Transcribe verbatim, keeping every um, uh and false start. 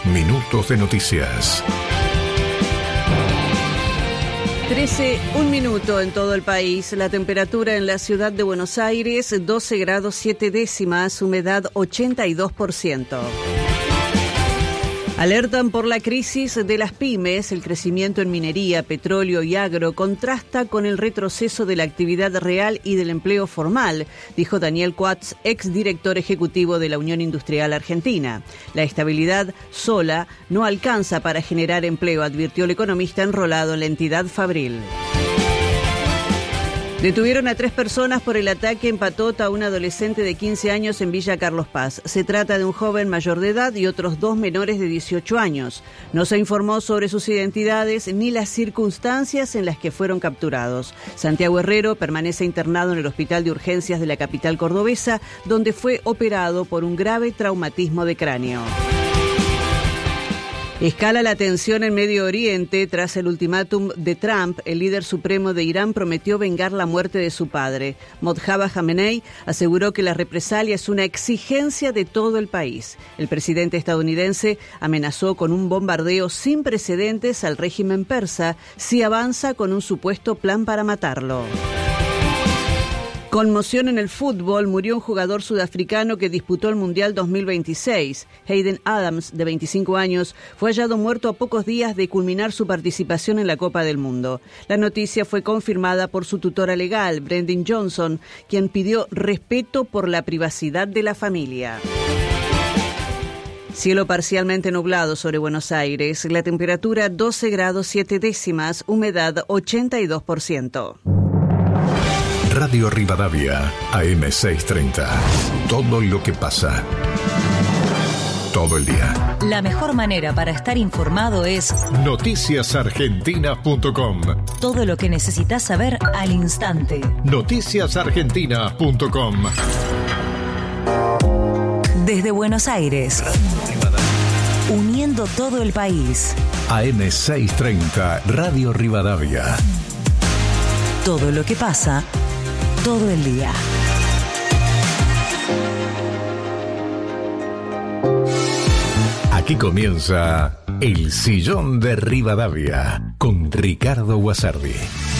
Minutos de noticias. trece, un minuto en todo el país. La temperatura en la ciudad de Buenos Aires, doce grados siete décimas, humedad ochenta y dos por ciento. Alertan por la crisis de las pymes. El crecimiento en minería, petróleo y agro contrasta con el retroceso de la actividad real y del empleo formal, dijo Daniel Quatz, exdirector ejecutivo de la Unión Industrial Argentina. La estabilidad sola no alcanza para generar empleo, advirtió el economista enrolado en la entidad fabril. Detuvieron a tres personas por el ataque en patota a un adolescente de quince años en Villa Carlos Paz. Se trata de un joven mayor de edad y otros dos menores de dieciocho años. No se informó sobre sus identidades ni las circunstancias en las que fueron capturados. Santiago Herrero permanece internado en el Hospital de Urgencias de la capital cordobesa, donde fue operado por un grave traumatismo de cráneo. Escala la tensión en Medio Oriente. Tras el ultimátum de Trump, el líder supremo de Irán prometió vengar la muerte de su padre. Mojtaba Khamenei aseguró que la represalia es una exigencia de todo el país. El presidente estadounidense amenazó con un bombardeo sin precedentes al régimen persa si avanza con un supuesto plan para matarlo. Conmoción en el fútbol. Murió un jugador sudafricano que disputó el Mundial dos mil veintiséis. Hayden Adams, de veinticinco años, fue hallado muerto a pocos días de culminar su participación en la Copa del Mundo. La noticia fue confirmada por su tutora legal, Brendan Johnson, quien pidió respeto por la privacidad de la familia. Cielo parcialmente nublado sobre Buenos Aires. La temperatura doce grados siete décimas, humedad ochenta y dos por ciento. Radio Rivadavia, A M seiscientos treinta. Todo lo que pasa. Todo el día. La mejor manera para estar informado es noticias argentinas punto com. Todo lo que necesitas saber al instante. noticias argentinas punto com. Desde Buenos Aires. Uniendo todo el país. A M seiscientos treinta, Radio Rivadavia. Todo lo que pasa, todo el día. Aquí comienza El Sillón de Rivadavia con Ricardo Guasardi.